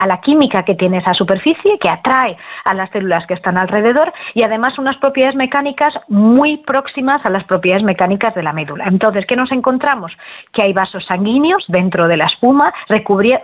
a la química que tiene esa superficie, que atrae a las células que están alrededor, y además unas propiedades mecánicas muy próximas a las propiedades mecánicas de la médula. Entonces, ¿qué nos encontramos? Que hay vasos sanguíneos dentro de la espuma